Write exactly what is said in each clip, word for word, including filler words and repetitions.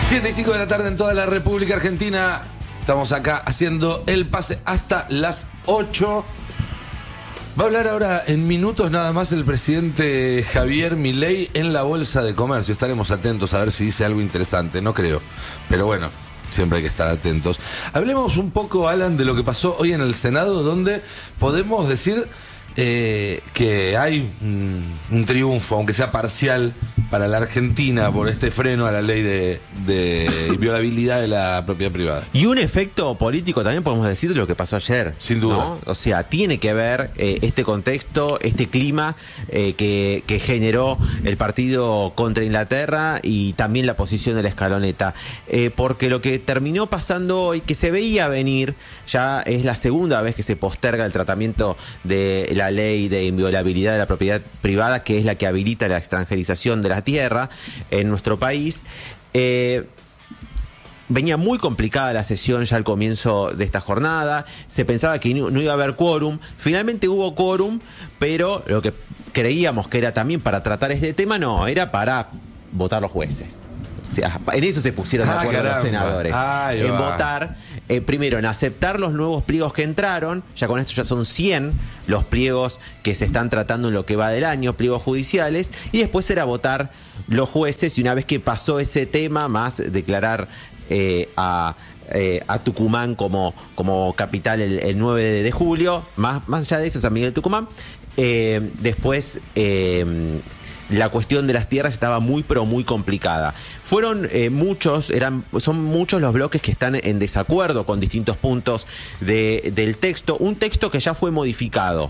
siete y cinco de la tarde en toda la República Argentina. Estamos acá haciendo el pase hasta las ocho. Va a hablar ahora en minutos nada más el presidente Javier Milei en la Bolsa de Comercio. Estaremos atentos a ver si dice algo interesante, no creo. Pero bueno, siempre hay que estar atentos. Hablemos un poco, Alan, de lo que pasó hoy en el Senado, donde podemos decir eh, que hay un, un triunfo, aunque sea parcial, para la Argentina por este freno a la ley de, de inviolabilidad de la propiedad privada. Y un efecto político también podemos decir de lo que pasó ayer. Sin duda. ¿No? O sea, tiene que ver eh, este contexto, este clima eh, que, que generó el partido contra Inglaterra y también la posición de la escaloneta. Eh, porque lo que terminó pasando hoy, que se veía venir, ya es la segunda vez que se posterga el tratamiento de la ley de inviolabilidad de la propiedad privada, que es la que habilita la extranjerización de la tierra en nuestro país. Eh, venía muy complicada la sesión ya al comienzo de esta jornada, se pensaba que no, no iba a haber quórum, finalmente hubo quórum, pero lo que creíamos que era también para tratar este tema, no, era para votar los jueces. O sea, en eso se pusieron de Ah, acuerdo caramba. los senadores. Ahí en va. votar, eh, primero en aceptar los nuevos pliegos que entraron, ya con esto ya son cien los pliegos que se están tratando en lo que va del año, pliegos judiciales, y después era votar los jueces, y una vez que pasó ese tema, más declarar eh, a... Eh, a Tucumán como, como capital el, el nueve de julio, más, más allá de eso, San Miguel de Tucumán, eh, después... Eh, la cuestión de las tierras estaba muy pero muy complicada. Fueron eh, muchos, eran, son muchos los bloques que están en desacuerdo con distintos puntos de, del texto. Un texto que ya fue modificado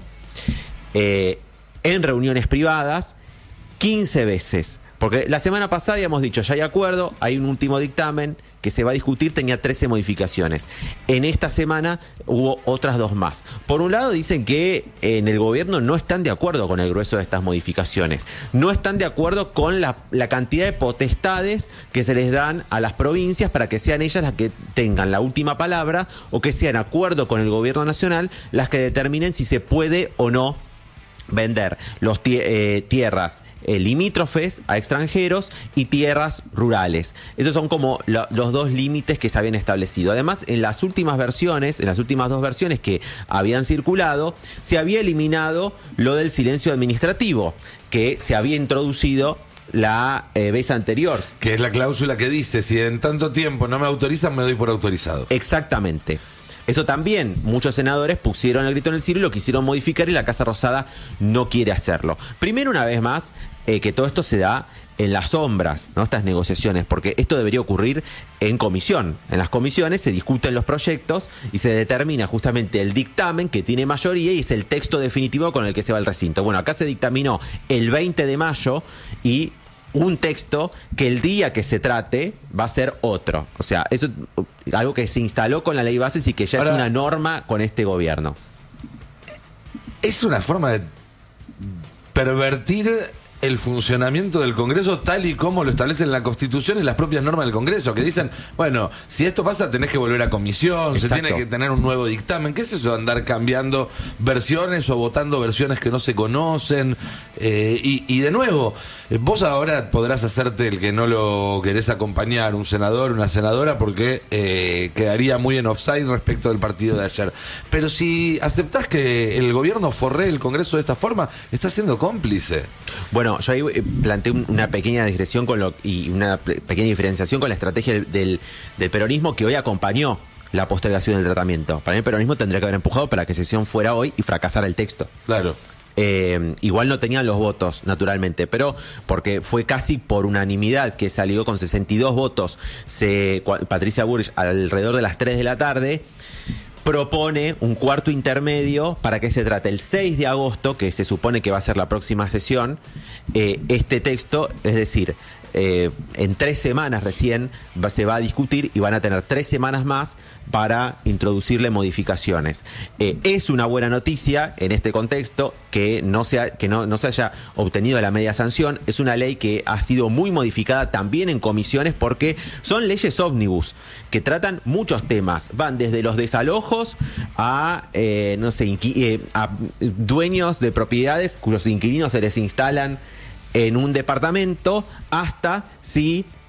eh, en reuniones privadas quince veces. Porque la semana pasada habíamos dicho, ya hay acuerdo, hay un último dictamen que se va a discutir, tenía trece modificaciones. En esta semana hubo otras dos más. Por un lado dicen que en el gobierno no están de acuerdo con el grueso de estas modificaciones. No están de acuerdo con la, la cantidad de potestades que se les dan a las provincias para que sean ellas las que tengan la última palabra, o que sean de acuerdo con el gobierno nacional las que determinen si se puede o no vender los tie- eh, tierras eh, limítrofes a extranjeros y tierras rurales. Esos son como lo, los dos límites que se habían establecido. Además, en las últimas versiones, en las últimas dos versiones que habían circulado, se había eliminado lo del silencio administrativo, que se había introducido la eh, vez anterior. Que es la cláusula que dice, si en tanto tiempo no me autorizan, me doy por autorizado. Exactamente. Eso también, muchos senadores pusieron el grito en el cielo y lo quisieron modificar, y la Casa Rosada no quiere hacerlo. Primero, una vez más, eh, que todo esto se da en las sombras, ¿no? Estas negociaciones, porque esto debería ocurrir en comisión. En las comisiones se discuten los proyectos y se determina justamente el dictamen que tiene mayoría y es el texto definitivo con el que se va al recinto. Bueno, acá se dictaminó el veinte de mayo y un texto que el día que se trate va a ser otro. O sea, eso es algo que se instaló con la ley bases y que ya Ahora, es una norma con este gobierno. Es una forma de pervertir el funcionamiento del Congreso tal y como lo establecen la Constitución y las propias normas del Congreso, que dicen, bueno, si esto pasa tenés que volver a comisión, Exacto. se tiene que tener un nuevo dictamen. ¿Qué es eso de andar cambiando versiones o votando versiones que no se conocen? Eh, y, y de nuevo, vos ahora podrás hacerte el que no lo querés acompañar, un senador, una senadora, porque eh, quedaría muy en offside respecto del partido de ayer. Pero si aceptás que el gobierno forree el Congreso de esta forma, estás siendo cómplice. Bueno, yo ahí planteé una pequeña digresión con lo, y una pequeña diferenciación con la estrategia del, del, del peronismo que hoy acompañó la postergación del tratamiento. Para mí el peronismo tendría que haber empujado para que la sesión fuera hoy y fracasara el texto. Claro. Eh, igual no tenían los votos, naturalmente, pero porque fue casi por unanimidad que salió con sesenta y dos votos. Se, Patricia Bullrich, alrededor de las tres de la tarde, propone un cuarto intermedio para que se trate el seis de agosto, que se supone que va a ser la próxima sesión, eh, este texto, es decir, eh, en tres semanas recién va, se va a discutir y van a tener tres semanas más para introducirle modificaciones. Eh, es una buena noticia en este contexto que no se, ha, que no, no se haya obtenido la media sanción. Es una ley que ha sido muy modificada también en comisiones porque son leyes ómnibus que tratan muchos temas. Van desde los desalojos a, eh, no sé, inqui, eh, a dueños de propiedades cuyos inquilinos se les instalan en un departamento, hasta si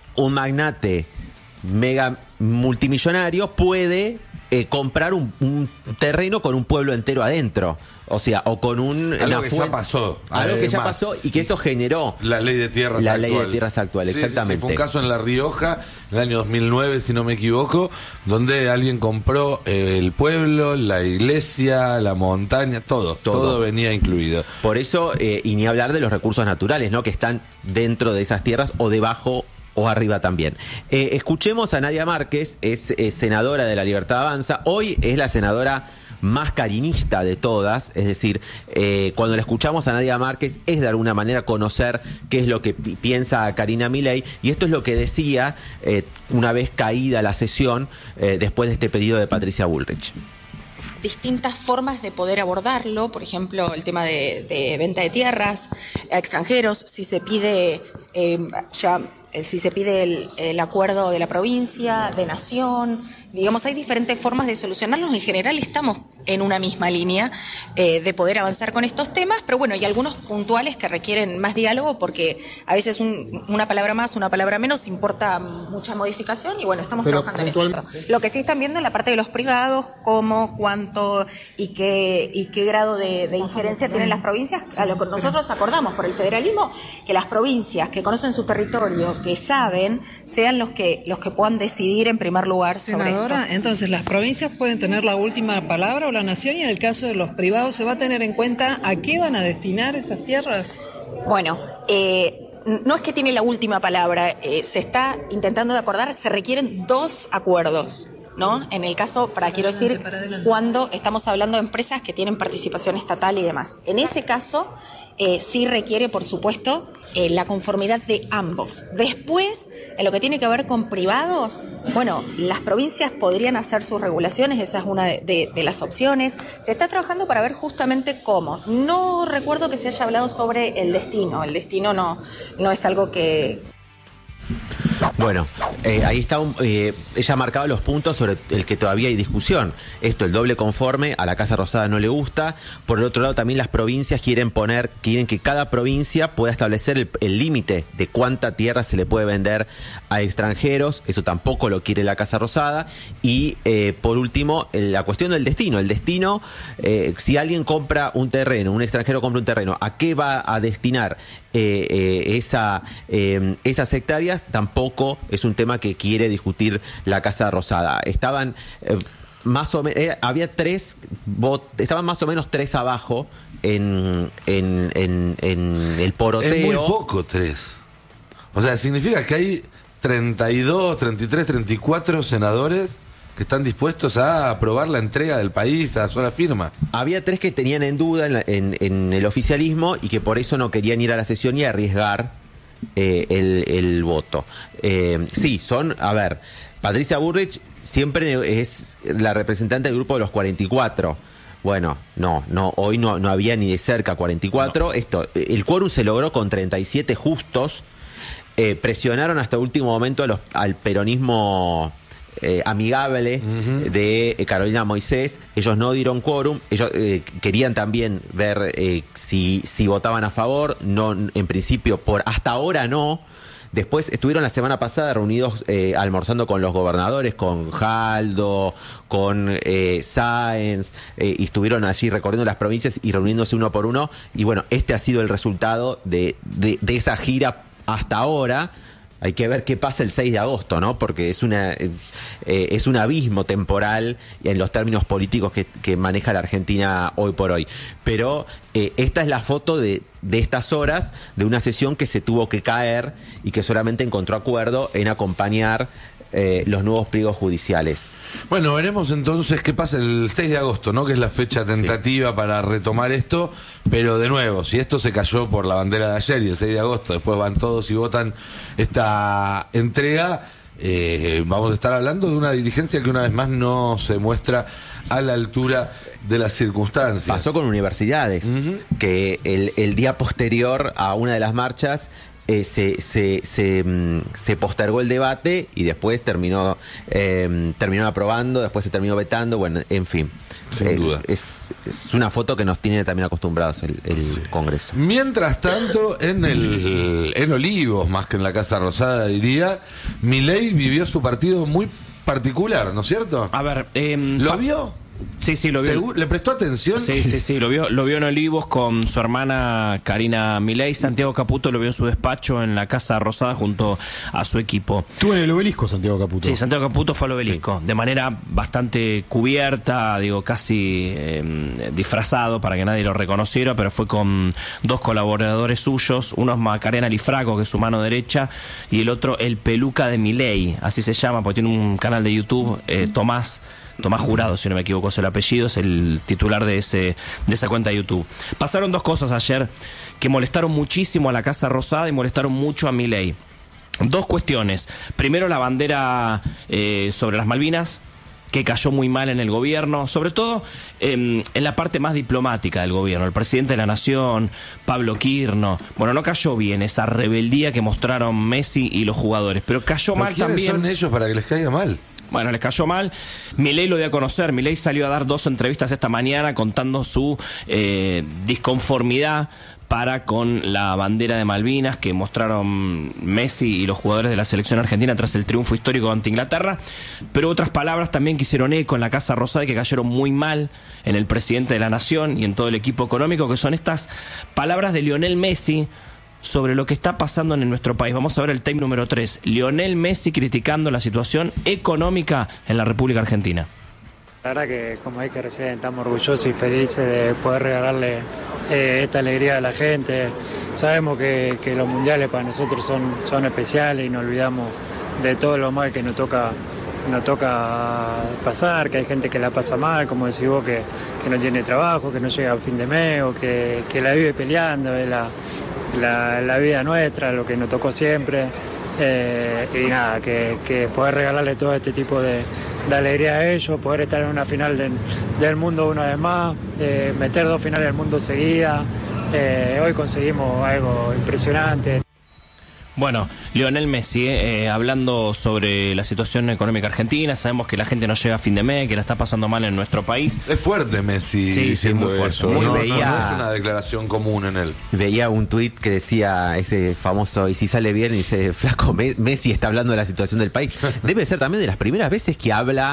un magnate mega multimillonario puede eh, comprar un, un terreno con un pueblo entero adentro. O sea, o con un... Algo que ya pasó. Algo que ya pasó y que eso generó... La ley de tierras la actual. ley de tierras actual, sí, exactamente. Sí, sí, fue un caso en La Rioja, en el año dos mil nueve, si no me equivoco, donde alguien compró eh, el pueblo, la iglesia, la montaña, todo, todo. Todo venía incluido. Por eso, eh, y ni hablar de los recursos naturales, ¿no? Que están dentro de esas tierras o debajo o arriba también. Eh, escuchemos a Nadia Márquez, es, es senadora de La Libertad Avanza. Hoy es la senadora más carinista de todas, es decir, eh, cuando la escuchamos a Nadia Márquez es de alguna manera conocer qué es lo que pi piensa Karina Milei, y esto es lo que decía eh, una vez caída la sesión eh, después de este pedido de Patricia Bullrich. Distintas formas de poder abordarlo, por ejemplo, el tema de, de venta de tierras a extranjeros, si se pide eh, ya si se pide el, el acuerdo de la provincia, de nación, digamos, hay diferentes formas de solucionarlos. En general estamos en una misma línea eh, de poder avanzar con estos temas, pero bueno, hay algunos puntuales que requieren más diálogo porque a veces un, una palabra más, una palabra menos, importa mucha modificación y bueno, estamos pero trabajando puntual... en eso. Lo que sí están viendo en la parte de los privados, cómo, cuánto y qué, y qué grado de, de injerencia tienen las provincias. A lo que nosotros acordamos por el federalismo, que las provincias que conocen su territorio, que saben, sean los que los que puedan decidir en primer lugar sobre esto. Entonces, ¿las provincias pueden tener la última palabra o la nación? Y en el caso de los privados, ¿se va a tener en cuenta a qué van a destinar esas tierras? Bueno, eh, no es que tiene la última palabra, eh, se está intentando de acordar, se requieren dos acuerdos, ¿no? En el caso, para quiero decir, cuando estamos hablando de empresas que tienen participación estatal y demás. En ese caso, eh, sí requiere, por supuesto, eh, la conformidad de ambos. Después, en lo que tiene que ver con privados, bueno, las provincias podrían hacer sus regulaciones, esa es una de, de, de las opciones. Se está trabajando para ver justamente cómo. No recuerdo que se haya hablado sobre el destino. El destino no, no es algo que... Bueno, eh, ahí está, un, eh, ella marcaba los puntos sobre el que todavía hay discusión. Esto, el doble conforme, a la Casa Rosada no le gusta. Por el otro lado, también las provincias quieren poner, quieren que cada provincia pueda establecer el límite de cuánta tierra se le puede vender a extranjeros. Eso tampoco lo quiere la Casa Rosada. Y eh, por último, la cuestión del destino. El destino, eh, si alguien compra un terreno, un extranjero compra un terreno, ¿a qué va a destinar eh, eh, esa, eh, esas hectáreas? Tampoco es un tema que quiere discutir la Casa Rosada. Estaban eh, más o menos, eh, había tres, vot, estaban más o menos tres abajo en, en, en, en el poroteo. Es muy poco tres. O sea, significa que hay treinta y dos, treinta y tres, treinta y cuatro senadores que están dispuestos a aprobar la entrega del país a sola firma. Había tres que tenían en duda en, la, en, en el oficialismo y que por eso no querían ir a la sesión y arriesgar Eh, el, el voto. Eh, sí, son, a ver, Patricia Bullrich siempre es la representante del grupo de los cuarenta y cuatro. Bueno, no, no, hoy no, no había ni de cerca cuarenta y cuatro. No. Esto, el quórum se logró con treinta y siete justos. Eh, presionaron hasta el último momento a los, al peronismo Eh, amigable uh-huh. de eh, Carolina Moisés. Ellos no dieron quórum. Ellos eh, querían también ver eh, si, si votaban a favor. No, en principio, por hasta ahora no. Después estuvieron la semana pasada reunidos eh, almorzando con los gobernadores, con Jaldo, con eh, Sáenz, eh, y estuvieron allí recorriendo las provincias y reuniéndose uno por uno. Y bueno, este ha sido el resultado de, de, de esa gira hasta ahora. Hay que ver qué pasa el seis de agosto, ¿no? Porque es una eh, es un abismo temporal en los términos políticos que, que maneja la Argentina hoy por hoy. Pero eh, esta es la foto de, de estas horas de una sesión que se tuvo que caer y que solamente encontró acuerdo en acompañar eh, los nuevos pliegos judiciales. Bueno, veremos entonces qué pasa el seis de agosto, ¿no? Que es la fecha tentativa sí. para retomar esto, pero de nuevo, si esto se cayó por la bandera de ayer y el seis de agosto después van todos y votan esta entrega, eh, vamos a estar hablando de una dirigencia que una vez más no se muestra a la altura de las circunstancias. Pasó con universidades, uh-huh. que el, el día posterior a una de las marchas eh, se, se, se, mm, se postergó el debate y después terminó, eh, terminó aprobando, después se terminó vetando, bueno, en fin. Sin eh, duda. Es, es una foto que nos tiene también acostumbrados el, el sí. Congreso. Mientras tanto, en el en Olivos, más que en la Casa Rosada, diría, Milei vivió su partido muy particular, ¿no es cierto? A ver, eh, ¿lo vio? Sí, sí, lo vio. ¿Seguro? ¿Le prestó atención? Sí, sí, sí, lo vio, lo vio en Olivos con su hermana Karina Milei. Santiago Caputo lo vio en su despacho en la Casa Rosada junto a su equipo. Estuvo en el Obelisco, Santiago Caputo. Sí, Santiago Caputo fue al Obelisco, sí. De manera bastante cubierta, digo, casi eh, disfrazado para que nadie lo reconociera, pero fue con dos colaboradores suyos, uno es Macarena Lifraco, que es su mano derecha, y el otro el Peluca de Milei, así se llama, porque tiene un canal de YouTube, eh, Tomás Tomás Jurado, si no me equivoco es el apellido, es el titular de ese de esa cuenta de YouTube. Pasaron dos cosas ayer que molestaron muchísimo a la Casa Rosada y molestaron mucho a Milei. Dos cuestiones. Primero, la bandera eh, sobre las Malvinas, que cayó muy mal en el gobierno, sobre todo eh, en la parte más diplomática del gobierno. El presidente de la Nación, Pablo Quirno, bueno, no cayó bien esa rebeldía que mostraron Messi y los jugadores, pero cayó mal ¿Quiénes también. son ellos para que les caiga mal? Bueno, les cayó mal. Milei lo dio a conocer. Milei salió a dar dos entrevistas esta mañana contando su eh, disconformidad para con la bandera de Malvinas que mostraron Messi y los jugadores de la selección argentina tras el triunfo histórico ante Inglaterra. Pero otras palabras también que hicieron eco en la Casa Rosada y que cayeron muy mal en el presidente de la Nación y en todo el equipo económico, que son estas palabras de Lionel Messi sobre lo que está pasando en nuestro país. Vamos a ver el tape número tres. Lionel Messi criticando la situación económica en la República Argentina. La verdad que, como dije recién, estamos orgullosos y felices de poder regalarle eh, esta alegría a la gente. Sabemos que, que los mundiales para nosotros son, son especiales y nos olvidamos de todo lo mal que nos toca, nos toca pasar, que hay gente que la pasa mal, como decís vos, que, que no tiene trabajo, que no llega a fin de mes o que, que la vive peleando, es la, la, la vida nuestra, lo que nos tocó siempre. Eh, y nada, que, que poder regalarle todo este tipo de, de alegría a ellos, poder estar en una final de, del mundo una vez más, de meter dos finales del mundo seguidas. Eh, hoy conseguimos algo impresionante. Bueno, Lionel Messi, eh, hablando sobre la situación económica argentina, sabemos que la gente no llega a fin de mes, que la está pasando mal en nuestro país. Es fuerte Messi. Sí, sí, muy fuerte. Eso. Muy no, veía, no, no es una declaración común en él. Veía un tuit que decía ese famoso, y si sale bien, dice, flaco, Messi está hablando de la situación del país. Debe ser también de las primeras veces que habla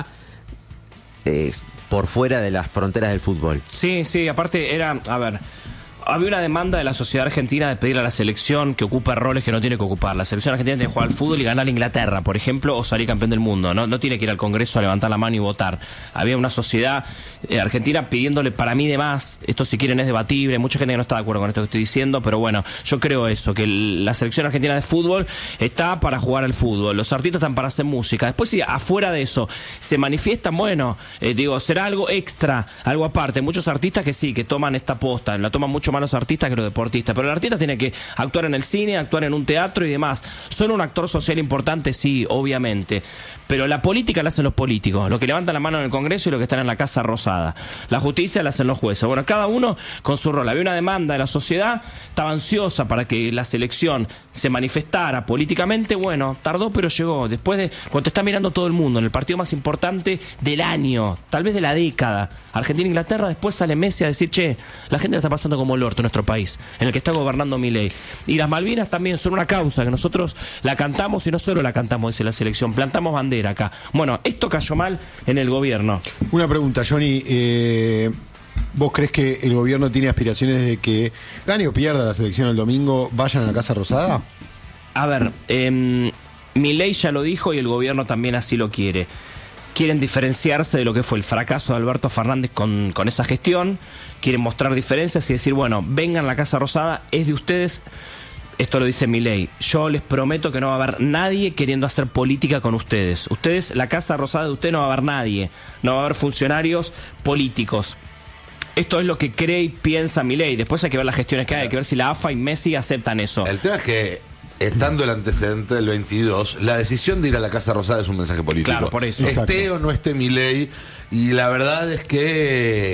eh, por fuera de las fronteras del fútbol. Sí, sí, aparte era, a ver... Había una demanda de la sociedad argentina de pedir a la selección que ocupe roles que no tiene que ocupar. La selección argentina tiene que jugar al fútbol y ganar a Inglaterra, por ejemplo, o salir campeón del mundo. No, no tiene que ir al Congreso a levantar la mano y votar. Había una sociedad eh, argentina pidiéndole para mí de más. Esto, si quieren, es debatible. Hay mucha gente que no está de acuerdo con esto que estoy diciendo, pero bueno, yo creo eso, que el, la selección argentina de fútbol está para jugar al fútbol. Los artistas están para hacer música. Después, si afuera de eso se manifiestan, bueno, eh, digo, será algo extra, algo aparte. Muchos artistas que sí, que toman esta posta, la toman mucho más los artistas que los deportistas, pero el artista tiene que actuar en el cine, actuar en un teatro y demás. ¿Son un actor social importante? Sí, obviamente, pero la política la hacen los políticos, los que levantan la mano en el Congreso y los que están en la Casa Rosada. La justicia la hacen los jueces. Bueno, cada uno con su rol. Había una demanda de la sociedad, estaba ansiosa para que la selección se manifestara políticamente. Bueno, tardó pero llegó. Después de, cuando te está mirando todo el mundo en el partido más importante del año, tal vez de la década, Argentina-Inglaterra, después sale Messi a decir, che, la gente la está pasando como el orto en nuestro país, en el que está gobernando Milei. Y las Malvinas también son una causa que nosotros la cantamos, y no solo la cantamos, dice la selección, plantamos bandera acá. Bueno, esto cayó mal en el gobierno. Una pregunta, Johnny, eh, ¿vos crees que el gobierno tiene aspiraciones de que gane o pierda la selección el domingo, vayan a la Casa Rosada? A ver, eh, Milei ya lo dijo y el gobierno también así lo quiere. Quieren diferenciarse de lo que fue el fracaso de Alberto Fernández con, con esa gestión. Quieren mostrar diferencias y decir, bueno, vengan a la Casa Rosada, es de ustedes. Esto lo dice Milei. Yo les prometo que no va a haber nadie queriendo hacer política con ustedes. Ustedes, la Casa Rosada de ustedes no va a haber nadie. No va a haber funcionarios políticos. Esto es lo que cree y piensa Milei. Después hay que ver las gestiones que hay, hay que ver si la A F A y Messi aceptan eso. El tema es que, estando el antecedente del veintidós, la decisión de ir a la Casa Rosada es un mensaje político. Claro, por eso. Esté Exacto. o no esté Milei, y la verdad es que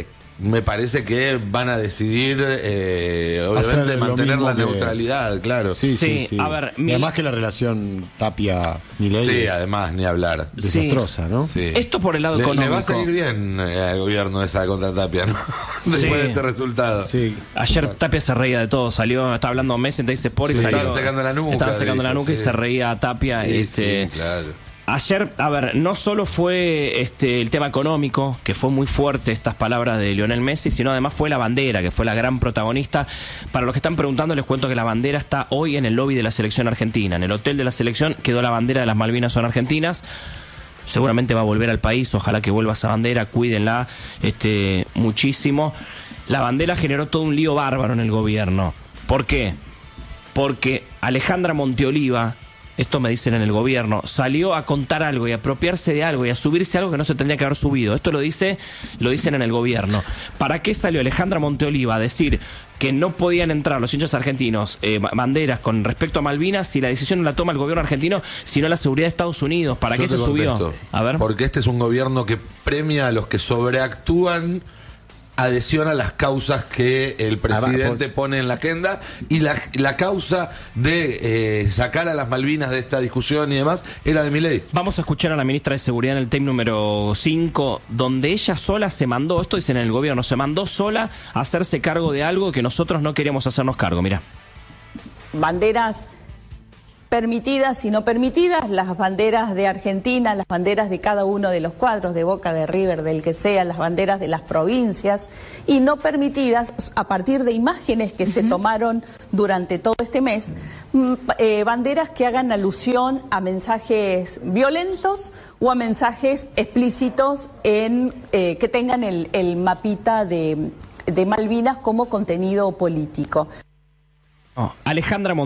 me parece que van a decidir, eh, Hacer obviamente, lo mantener mismo la que- neutralidad, claro. Sí, sí, Sí, sí. a ver, Y mi- además que la relación Tapia-Milei Sí, es además, ni hablar. desastrosa, ¿no? Sí. Esto por el lado le, económico. le va a salir bien eh, al gobierno esa contra Tapia, ¿no? Después Sí. de este resultado. Sí. Ayer Tapia se reía de todo, salió, estaba hablando Messi, entonces por y Sí, salió. estaban secando la nuca, Estaban secando la dijo, nuca y sí. se reía a Tapia. Sí, este, sí, claro. Ayer, a ver, no solo fue este el tema económico, que fue muy fuerte estas palabras de Lionel Messi, sino además fue la bandera, que fue la gran protagonista. Para los que están preguntando, les cuento que la bandera está hoy en el lobby de la selección argentina. En el hotel de la selección quedó la bandera de las Malvinas son argentinas. Seguramente va a volver al país, ojalá que vuelva esa bandera, cuídenla este, muchísimo. La bandera generó todo un lío bárbaro en el gobierno. ¿Por qué? Porque Alejandra Monteoliva, esto me dicen en el gobierno, salió a contar algo y a apropiarse de algo y a subirse algo que no se tendría que haber subido. Esto lo dice, lo dicen en el gobierno. ¿Para qué salió Alejandra Monteoliva a decir que no podían entrar los hinchas argentinos eh, banderas con respecto a Malvinas si la decisión no la toma el gobierno argentino, sino la seguridad de Estados Unidos? ¿Para Yo qué te se subió? contesto. A ver. Porque este es un gobierno que premia a los que sobreactúan adhesión a las causas que el presidente pone en la agenda, y la, la causa de eh, sacar a las Malvinas de esta discusión y demás era de Milei. Vamos a escuchar a la ministra de Seguridad en el tape número cinco, donde ella sola se mandó, esto dicen en el gobierno, se mandó sola a hacerse cargo de algo que nosotros no queríamos hacernos cargo. Mira. Banderas permitidas y no permitidas, las banderas de Argentina, las banderas de cada uno de los cuadros, de Boca, de River, del que sea, las banderas de las provincias, y no permitidas a partir de imágenes que uh-huh. se tomaron durante todo este mes, eh, banderas que hagan alusión a mensajes violentos o a mensajes explícitos en eh, que tengan el, el mapita de, de Malvinas como contenido político. Oh, Alejandra